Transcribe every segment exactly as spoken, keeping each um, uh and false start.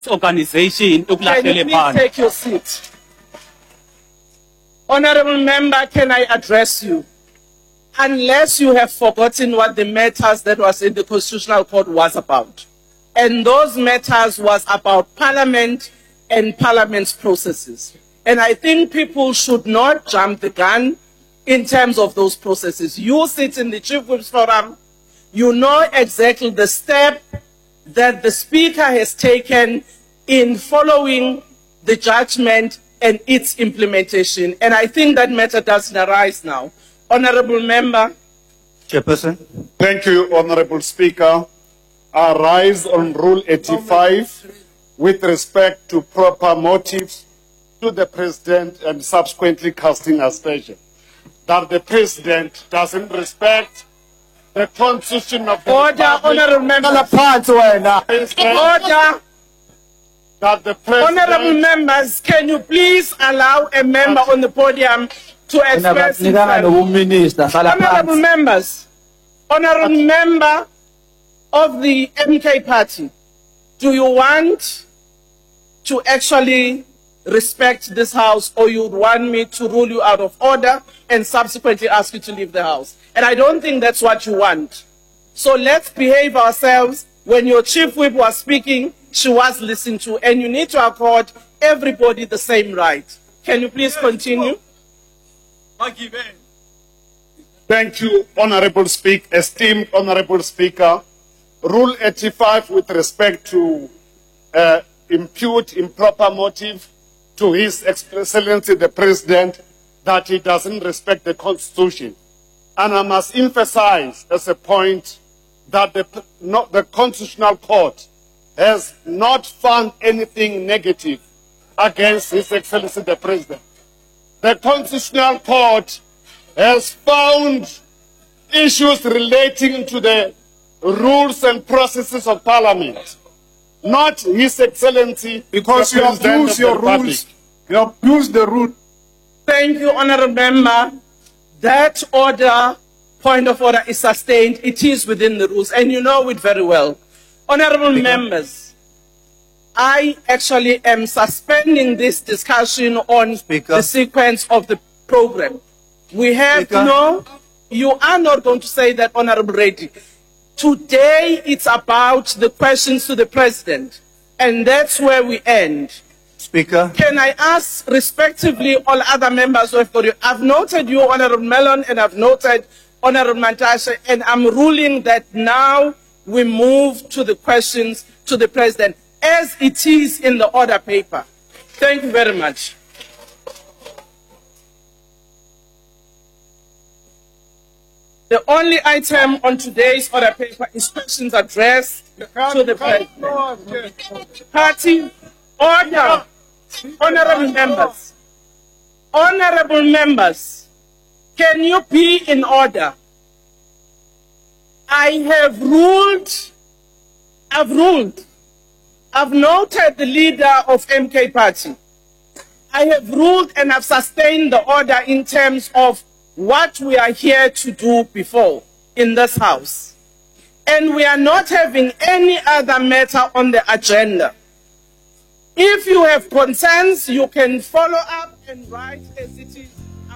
organization Can you please take your seat? Honorable member, can I address you? Unless you have forgotten what the matters that was in the Constitutional Court was about. And those matters was about Parliament and Parliament's processes. And I think people should not jump the gun in terms of those processes. You sit in the Chief Whips Forum, you know exactly the step that the Speaker has taken in following the judgment and its implementation. And I think that matter doesn't arise now. Honorable Member. Chairperson. Thank you, Honorable Speaker. I rise on Rule eighty-five with respect to proper motives to the President and subsequently casting aspersion that the President doesn't respect the Constitution of the Order, Honorable Member. Order. That the President... Honorable members, can you please allow a member on the podium to express himself? Honorable members, honorable member of the M K party, do you want to actually respect this house, or you would want me to rule you out of order and subsequently ask you to leave the house? And I don't think that's what you want. So let's behave ourselves. When your Chief Whip was speaking, she was listened to, and you need to accord everybody the same right. Can you please continue? Thank you, Honorable Speaker, esteemed Honorable Speaker. Rule eighty-five with respect to uh, impute improper motive to His Excellency the President that he doesn't respect the Constitution. And I must emphasize as a point that the, not, the Constitutional Court has not found anything negative against His Excellency the President. The Constitutional Court has found issues relating to the rules and processes of Parliament, not His Excellency, because you abuse your rules. You abuse the rule. Thank you, Honorable Member. That order, point of order, is sustained. It is within the rules, and you know it very well. Honorable Speaker. Members, I actually am suspending this discussion on Speaker. the sequence of the program. We have Speaker. no, you are not going to say that, Honorable Reddy. Today, it's about the questions to the President, and that's where we end. Speaker. Can I ask, respectively, all other members who have got you? I've noted you, Honorable Mellon, and I've noted Honorable Mantashe, and I'm ruling that now we move to the questions to the President, as it is in the order paper. Thank you very much. The only item on today's order paper is questions addressed to the President. Party order. Honorable members. Honorable members, can you be in order? I have ruled, I've ruled, I've noted the leader of M K party. I have ruled and I've sustained the order in terms of what we are here to do before in this house. And we are not having any other matter on the agenda. If you have concerns, you can follow up and write as it is.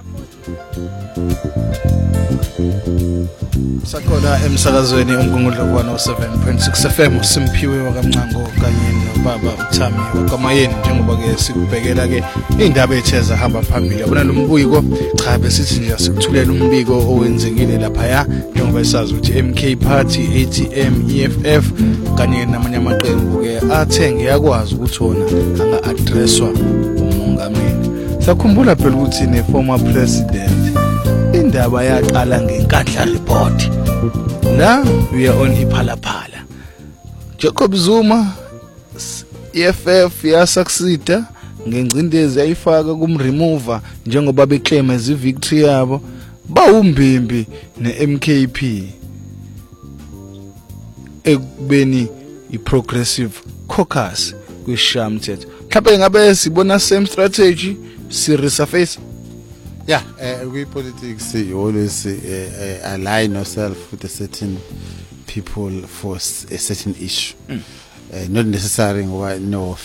Sakhona emsakazweni uMgungundlovu one oh seven point six F M uSimphiwe wakamncango kanye nobaba uThami wakamayeni, njengoba ke sikubhekela ke indaba etheza hamba phambili. Yabona lo mbuyiko cha besithi nje sikuthulela umbiko owenzekile lapha ya, njengoba isazi ukuthi M K party, A T M, E F F kanye namanye amaqembu ke athenge yakwazi ukuthi wona anga addresswa umongameli. Sakhumbula phela ukuthi ne former president indaba yaqala ngenkandla report. Now we are on iphalaphala. Jacob Zuma E F F ya succeed ngengcindezi ayifaka kumremover njengoba beclaim as victory yabo bawumbimbi ne M K P ekubeni iprogressive caucus kwishamthetho. Mhlawumbe ngabe sibona same strategy si resurface. Yeah, uh, we politics you always uh, uh, align yourself with a certain people for a certain issue. Mm. eh, not necessary ngoba no